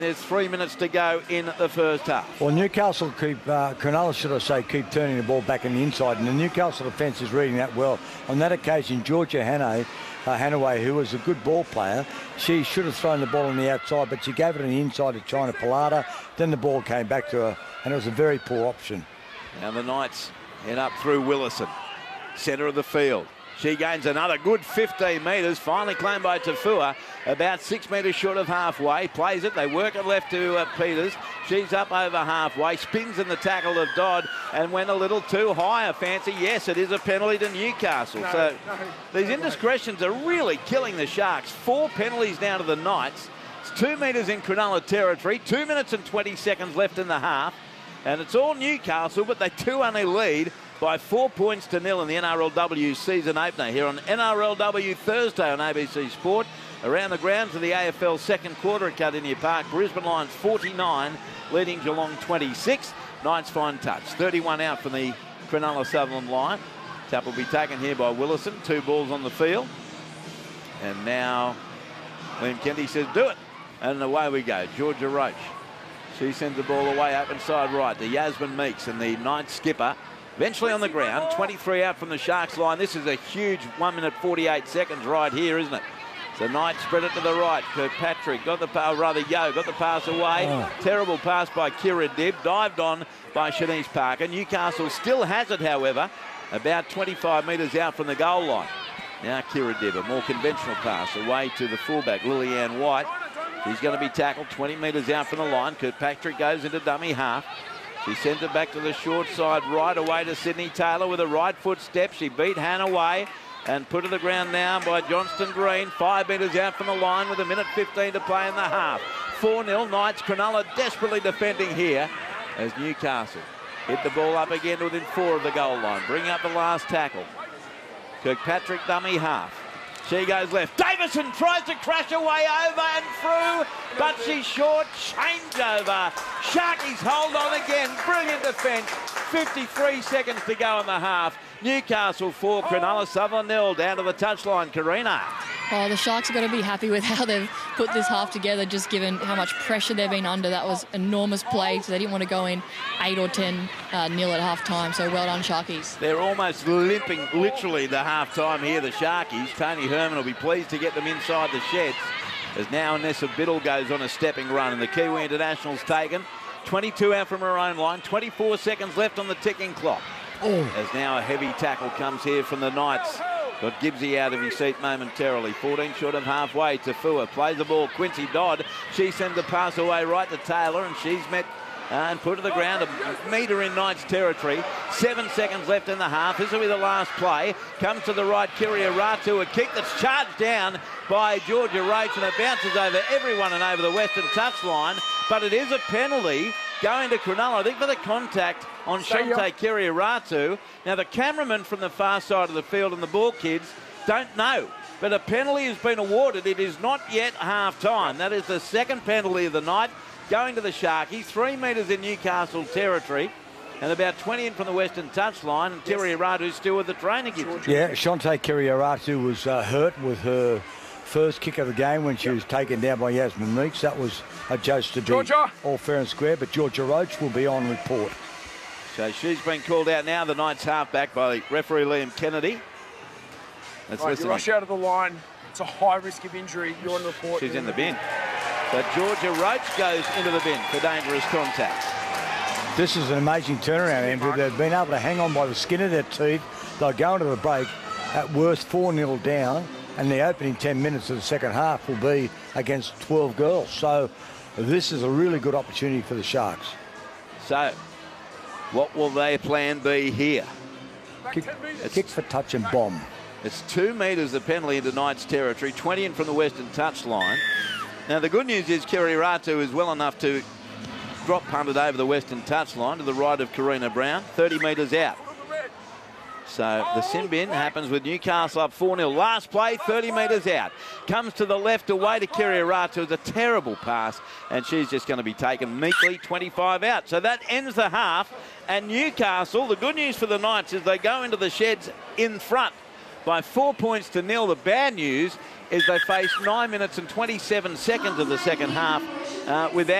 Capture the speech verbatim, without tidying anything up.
There's three minutes to go in the first half. Well, Newcastle keep, uh, Cronulla, should I say, keep turning the ball back in the inside, and the Newcastle defence is reading that well. On that occasion, Georgia Hannay, uh, Hanaway, who was a good ball player, she should have thrown the ball on the outside, but she gave it on the inside to China Palata. Then the ball came back to her, and it was a very poor option. Now the Knights head up through Willison, centre of the field. She gains another good fifteen metres, finally claimed by Tafua, about six metres short of halfway, plays it, they work it left to uh, Peters, she's up over halfway, spins in the tackle of Dodd and went a little too high, a fancy, yes, it is a penalty to Newcastle. No, so no, these indiscretions are really killing the Sharks. Four penalties now to the Knights. It's two metres in Cronulla territory, two minutes and twenty seconds left in the half, and it's all Newcastle, but they two only lead by four points to nil in the N R L W season opener here on N R L W Thursday on A B C Sport. Around the grounds of the A F L second quarter at Kardinia Park. Brisbane Lions forty-nine, leading Geelong twenty-six. Knights fine touch. thirty-one out from the Cronulla Sutherland line. Tap will be taken here by Willison. Two balls on the field. And now Liam Kennedy says, do it. And away we go. Georgia Roach. She sends the ball away up inside right to Yasmin Meeks, and the Knights skipper eventually on the ground, twenty-three out from the Sharks line. This is a huge one minute forty-eight seconds right here, isn't it? So Knights spread it to the right. Kirkpatrick got the pass, rather Yo got the pass away. Oh. Terrible pass by Kira Dibb, dived on by Shanice Parker. Newcastle still has it, however, about twenty-five metres out from the goal line. Now Kira Dibb, a more conventional pass away to the fullback, Lillian White. She's going to be tackled twenty metres out from the line. Kirkpatrick goes into dummy half. She sends it back to the short side right away to Sydney Taylor with a right foot step. She beat Hanaway and put to the ground now by Johnston Green. Five metres out from the line with a minute fifteen to play in the half. four nil Knights. Cronulla desperately defending here as Newcastle hit the ball up again within four of the goal line. Bring up the last tackle. Kirkpatrick dummy half. She goes left. Davison tries to crash away over and through, but she's short. Changeover. Sharkies hold on again. Brilliant defence. fifty-three seconds to go in the half. Newcastle four, Cronulla Sutherland nil. Down to the touchline, Karina. Oh, the Sharks are going to be happy with how they've put this half together, just given how much pressure they've been under. That was enormous play, so they didn't want to go in eight or ten uh, nil at half time. So well done, Sharkies. They're almost limping, literally, the half time here, the Sharkies. Tony Herman will be pleased to get them inside the sheds as now Nessa Biddle goes on a stepping run, and the Kiwi International's taken. twenty-two out from her own line, twenty-four seconds left on the ticking clock. Oh. As now a heavy tackle comes here from the Knights. Got Gibbsy out of his seat momentarily. fourteen short of halfway. Tafua plays the ball. Quincy Dodd. She sends the pass away right to Taylor, and she's met uh, and put to the ground. A metre in Knights territory. Seven seconds left in the half. This will be the last play. Comes to the right. Kiria Ratu. A kick that's charged down by Georgia Roach, and it bounces over everyone and over the western touchline. But it is a penalty going to Cronulla, I think, for the contact on Shante Kiriaratu. Now, the cameraman from the far side of the field and the ball kids don't know, but a penalty has been awarded. It is not yet half-time. That is the second penalty of the night going to the Sharkies. Three metres in Newcastle territory and about twenty in from the western touchline, and Kiriaratu still with the train against him. Yeah, Shante Kiriaratu was uh, hurt with her first kick of the game when she was taken down by Yasmin Meeks. That was adjudged to be Georgia. All fair and square, but Georgia Roach will be on report. So she's been called out now, the Knights halfback, by referee Liam Kennedy. Let's right, you rush out of the line. It's a high risk of injury. You're on report. She's in the bin. So Georgia Roach goes into the bin for dangerous contact. This is an amazing turnaround, Andrew. They've been able to hang on by the skin of their teeth. They'll go into the break at worst four nil down, and the opening ten minutes of the second half will be against twelve girls. So this is a really good opportunity for the Sharks. So what will their plan be here? Kick, kick for touch and bomb. It's two metres the penalty into Knights territory, twenty in from the western touchline. Now the good news is Kiriaratu is well enough to drop punted over the western touchline to the right of Karina Brown, thirty metres out. So the sin bin happens with Newcastle up four nil. Last play, thirty metres out. Comes to the left away to Kiriaratu. It's a terrible pass, and she's just going to be taken meekly, twenty-five out. So that ends the half, and Newcastle, the good news for the Knights is they go into the sheds in front by four points to nil. The bad news is they face nine minutes and twenty-seven seconds of the second half uh, without